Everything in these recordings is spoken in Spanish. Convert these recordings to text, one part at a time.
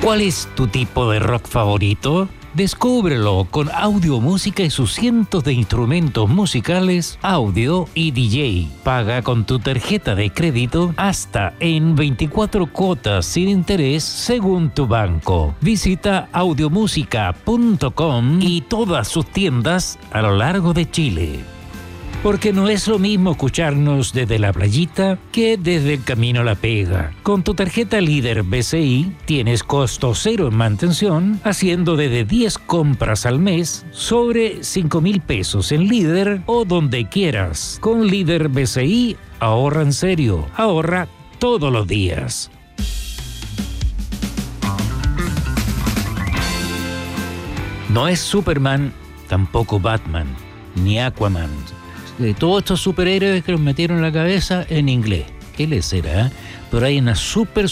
¿Cuál es tu tipo de rock favorito? Descúbrelo con Audio Música y sus cientos de instrumentos musicales, audio y DJ. Paga con tu tarjeta de crédito hasta en 24 cuotas sin interés según tu banco. Visita audiomusica.com y todas sus tiendas a lo largo de Chile. Porque no es lo mismo escucharnos desde la playita que desde el camino a la pega. Con tu tarjeta Líder BCI tienes costo cero en mantención, haciendo desde 10 compras al mes sobre 5.000 pesos en Líder o donde quieras. Con Líder BCI, ahorra en serio, ahorra todos los días. No es Superman, tampoco Batman, ni Aquaman. De todos estos superhéroes que los metieron en la cabeza en inglés. ¿Qué les será? Pero hay una súper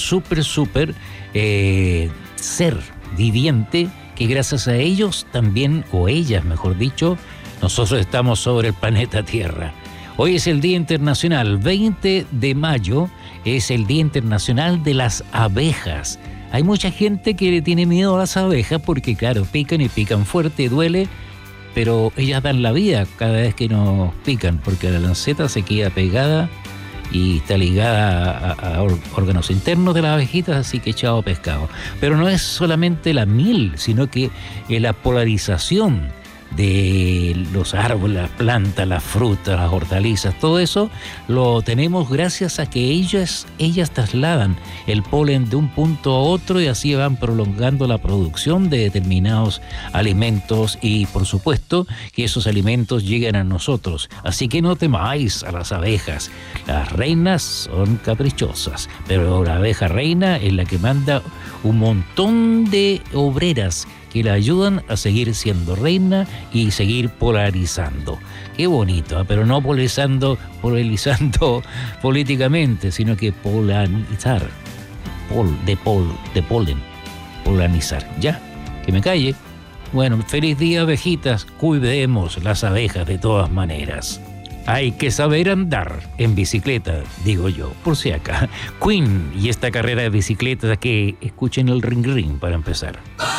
ser viviente que gracias a ellos también, o ellas mejor dicho, nosotros estamos sobre el planeta Tierra. Hoy es el Día Internacional, 20 de mayo, es el Día Internacional de las Abejas. Hay mucha gente que le tiene miedo a las abejas porque, claro, pican y pican fuerte, duele, pero ellas dan la vida cada vez que nos pican, porque la lanceta se queda pegada y está ligada a órganos internos de las abejitas, así que chao pescado. Pero no es solamente la miel, sino que la polarización de los árboles, las plantas, las frutas, las hortalizas, todo eso lo tenemos gracias a que ellas trasladan el polen de un punto a otro y así van prolongando la producción de determinados alimentos y por supuesto que esos alimentos llegan a nosotros. Así que no temáis a las abejas. Las reinas son caprichosas, pero la abeja reina es la que manda un montón de obreras que la ayudan a seguir siendo reina y seguir polarizando. Qué bonito, pero no polarizando políticamente, sino que polarizar. De polen. Polanizar. Ya, que me calle. Bueno, feliz día, abejitas. Cuidemos las abejas de todas maneras. Hay que saber andar en bicicleta, digo yo, por si acá. Queen y esta carrera de bicicleta que escuchen el ring ring para empezar.